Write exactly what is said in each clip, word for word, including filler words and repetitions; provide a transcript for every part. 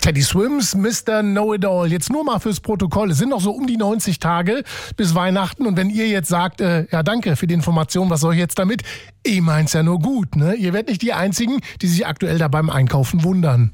Teddy Swims, Mister Know-It-All. Jetzt nur mal fürs Protokoll. Es sind noch so um die neunzig Tage bis Weihnachten. Und wenn ihr jetzt sagt, äh, ja danke für die Information, was soll ich jetzt damit? Ich mein's ja nur gut, ne? Ihr werdet nicht die Einzigen, die sich aktuell da beim Einkaufen wundern.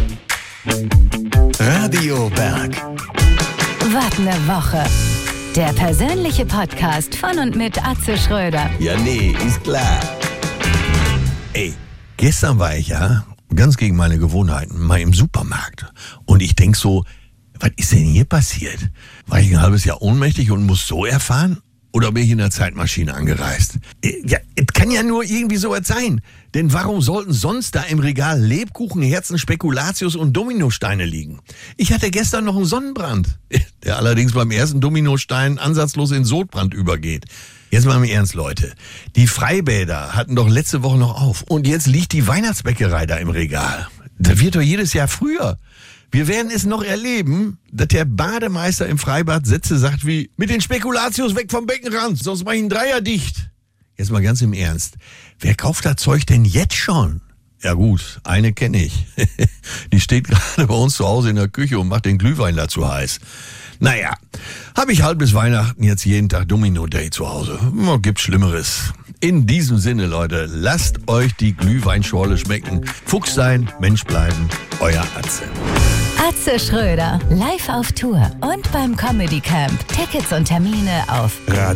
Radio Berg. Was ne Woche. Der persönliche Podcast von und mit Atze Schröder. Ja, nee, ist klar. Ey, gestern war ich ja ganz gegen meine Gewohnheiten mal im Supermarkt. Und ich denk so, was ist denn hier passiert? War ich ein halbes Jahr ohnmächtig und muss so erfahren? Oder bin ich in der Zeitmaschine angereist? Ja, es kann ja nur irgendwie so was sein. Denn warum sollten sonst da im Regal Lebkuchen, Herzen, Spekulatius und Dominosteine liegen? Ich hatte gestern noch einen Sonnenbrand, der allerdings beim ersten Dominostein ansatzlos in Sodbrand übergeht. Jetzt mal im Ernst, Leute. Die Freibäder hatten doch letzte Woche noch auf. Und jetzt liegt die Weihnachtsbäckerei da im Regal. Das wird doch jedes Jahr früher. Wir werden es noch erleben, dass der Bademeister im Freibad Sätze sagt wie, mit den Spekulatius weg vom Beckenrand, sonst mach ich einen Dreier dicht. Jetzt mal ganz im Ernst. Wer kauft das Zeug denn jetzt schon? Ja gut, eine kenne ich. Die steht gerade bei uns zu Hause in der Küche und macht den Glühwein dazu heiß. Naja, habe ich halt bis Weihnachten jetzt jeden Tag Domino Day zu Hause. Gibt's Schlimmeres. In diesem Sinne, Leute, lasst euch die Glühweinschorle schmecken. Fuchs sein, Mensch bleiben, euer Atze. Atze Schröder, live auf Tour und beim Comedy Camp. Tickets und Termine auf